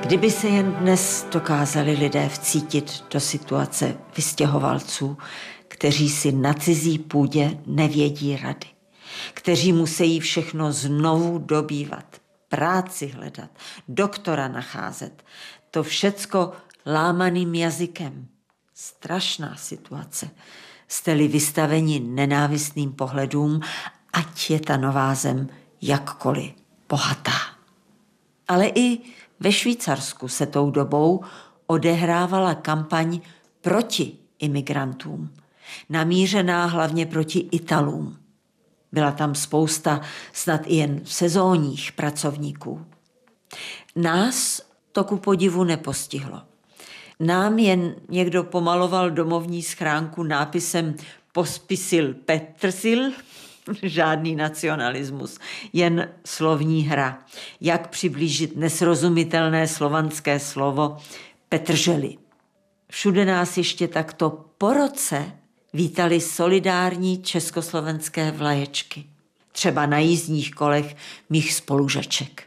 Kdyby se jen dnes dokázali lidé vcítit do situace vystěhovalců, kteří si na cizí půdě nevědí rady, kteří musí všechno znovu dobývat, práci hledat, doktora nacházet, to všecko lámaným jazykem. Strašná situace. Jste-li vystaveni nenávistným pohledům, ať je ta nová zem jakkoliv bohatá. Ale i ve Švýcarsku se tou dobou odehrávala kampaň proti imigrantům, namířená hlavně proti Italům. Byla tam spousta snad i jen sezónních pracovníků. Nás to ku podivu nepostihlo. Nám jen někdo pomaloval domovní schránku nápisem Pospisil Petrsil, žádný nacionalismus, jen slovní hra. Jak přiblížit nesrozumitelné slovanské slovo Petrželi. Všude nás ještě takto po roce vítali solidární československé vlaječky. Třeba na jízdních kolech mých spolužaček.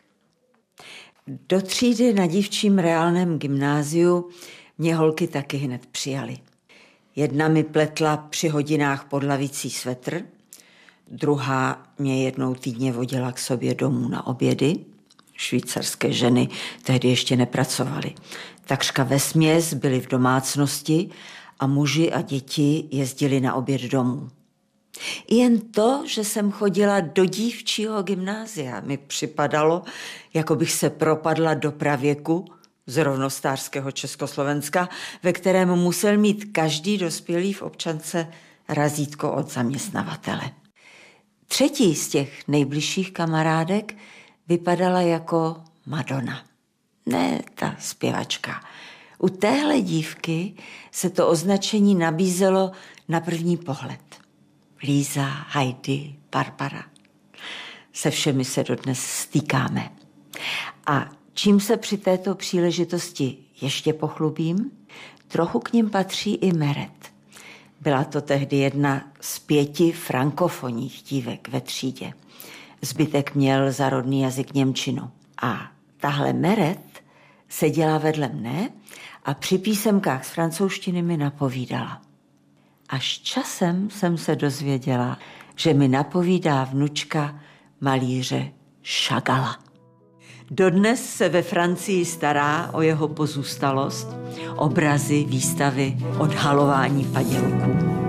Do třídy na dívčím reálném gymnáziu mě holky taky hned přijaly. Jedna mi pletla při hodinách pod lavicí svetr, druhá mě jednou týdně vodila k sobě domů na obědy. Švýcarské ženy tehdy ještě nepracovaly. Takřka vesměs byly v domácnosti a muži a děti jezdili na oběd domů. Jen to, že jsem chodila do dívčího gymnázia, mi připadalo, jako bych se propadla do pravěku z rovnostářského Československa, ve kterém musel mít každý dospělý v občance razítko od zaměstnavatele. Třetí z těch nejbližších kamarádek vypadala jako Madonna. Ne ta zpěvačka. U téhle dívky se to označení nabízelo na první pohled. Líza, Heidi, Barbara. Se všemi se dodnes stýkáme. A čím se při této příležitosti ještě pochlubím, trochu k nim patří i Meret. Byla to tehdy jedna z 5 frankofonních dívek ve třídě. Zbytek měl za rodný jazyk němčinu. A tahle Meret seděla vedle mne a při písemkách z francouzštiny mi napovídala. Až časem jsem se dozvěděla, že mi napovídá vnučka malíře Chagalla. Dodnes se ve Francii stará o jeho pozůstalost, obrazy, výstavy, odhalování padělků.